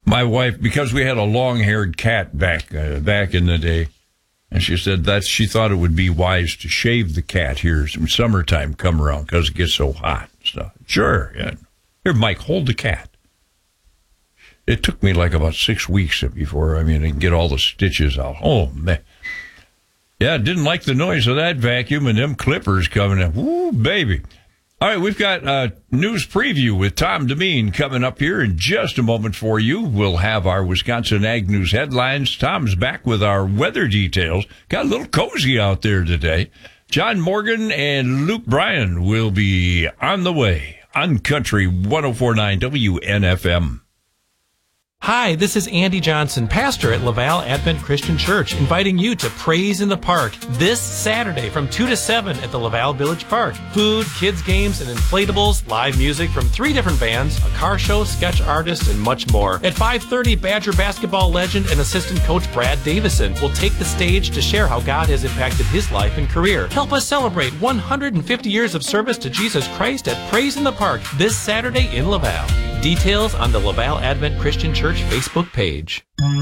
My wife, because we had a long-haired cat back in the day, and she said that she thought it would be wise to shave the cat here some summertime come around because it gets so hot and stuff. Sure. Yeah. Here, Mike, hold the cat. It took me like about 6 weeks before, I can get all the stitches out. Oh, man. Yeah, didn't like the noise of that vacuum and them clippers coming in. Woo, baby. All right, we've got a news preview with Tom Demeen coming up here in just a moment for you. We'll have our Wisconsin Ag News headlines. Tom's back with our weather details. Got a little cozy out there today. John Morgan and Luke Bryan will be on the way on Country 104.9 WNFM. Hi, this is Andy Johnson, pastor at Laval Advent Christian Church, inviting you to Praise in the Park this Saturday from 2 to 7 at the Laval Village Park. Food, kids' games, and inflatables, live music from 3 different bands, a car show, sketch artist, and much more. At 5:30, Badger basketball legend and assistant coach Brad Davison will take the stage to share how God has impacted his life and career. Help us celebrate 150 years of service to Jesus Christ at Praise in the Park this Saturday in Laval. Details on the Laval Advent Christian Church Facebook page.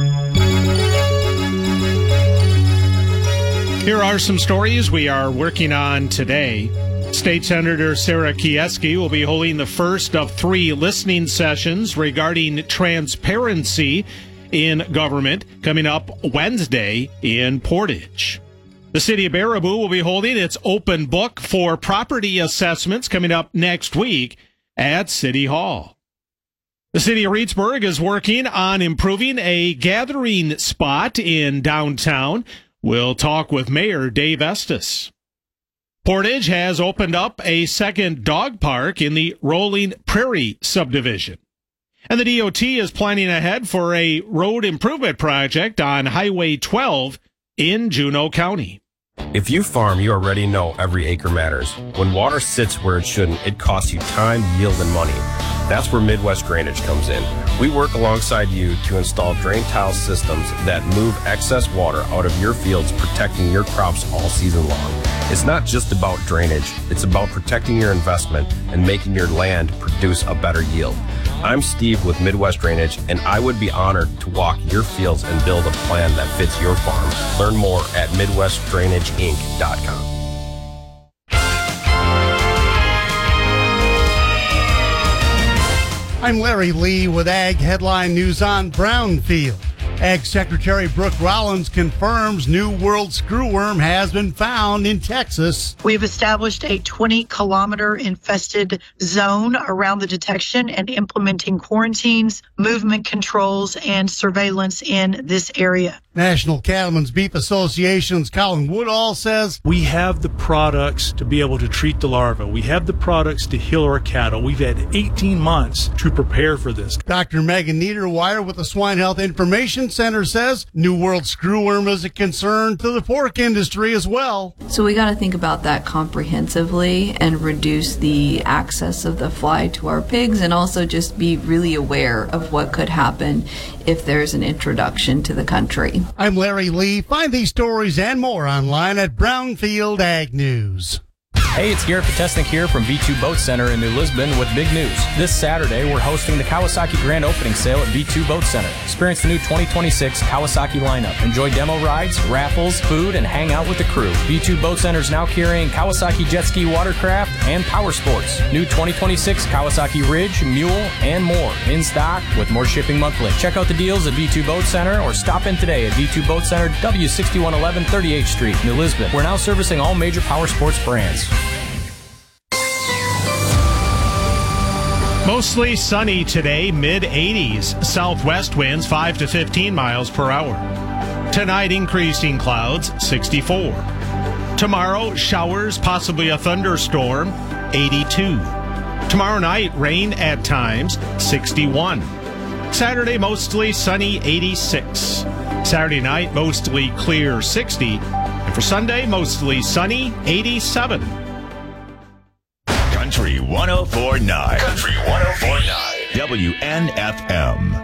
Here are some stories we are working on today. State Senator Sarah Kieski will be holding the first of 3 listening sessions regarding transparency in government coming up Wednesday in Portage. The City of Baraboo will be holding its open book for property assessments coming up next week at City Hall. The City of Reedsburg is working on improving a gathering spot in downtown. We'll talk with Mayor Dave Estes. Portage has opened up a second dog park in the Rolling Prairie subdivision. And the DOT is planning ahead for a road improvement project on Highway 12 in Juneau County. If you farm, you already know every acre matters. When water sits where it shouldn't, it costs you time, yield, and money. That's where Midwest Drainage comes in. We work alongside you to install drain tile systems that move excess water out of your fields, protecting your crops all season long. It's not just about drainage. It's about protecting your investment and making your land produce a better yield. I'm Steve with Midwest Drainage, and I would be honored to walk your fields and build a plan that fits your farm. Learn more at MidwestDrainageInc.com. I'm Larry Lee with Ag Headline News on Brownfield. Ag Secretary Brooke Rollins confirms new world screwworm has been found in Texas. We've established a 20-kilometer infested zone around the detection and implementing quarantines, movement controls, and surveillance in this area. National Cattlemen's Beef Association's Colin Woodall says, we have the products to be able to treat the larva. We have the products to heal our cattle. We've had 18 months to prepare for this. Dr. Megan Niederwire with the Swine Health Information Center says New World screwworm is a concern to the pork industry as well. So we got to think about that comprehensively and reduce the access of the fly to our pigs, and also just be really aware of what could happen if there's an introduction to the country. I'm Larry Lee. Find these stories and more online at Brownfield Ag News. Hey, it's Garrett Potesnik here from V2 Boat Center in New Lisbon with big news. This Saturday, we're hosting the Kawasaki Grand Opening Sale at V2 Boat Center. Experience the new 2026 Kawasaki lineup. Enjoy demo rides, raffles, food, and hang out with the crew. V2 Boat Center is now carrying Kawasaki Jet Ski Watercraft and Power Sports. New 2026 Kawasaki Ridge, Mule, and more in stock with more shipping monthly. Check out the deals at V2 Boat Center or stop in today at V2 Boat Center, W6111 38th Street, New Lisbon. We're now servicing all major power sports brands. Mostly sunny today, mid-80s. Southwest winds 5 to 15 miles per hour. Tonight, increasing clouds, 64. Tomorrow, showers, possibly a thunderstorm, 82. Tomorrow night, rain at times, 61. Saturday, mostly sunny, 86. Saturday night, mostly clear, 60. And for Sunday, mostly sunny, 87. Country 104.9. Country 104.9. WNFM.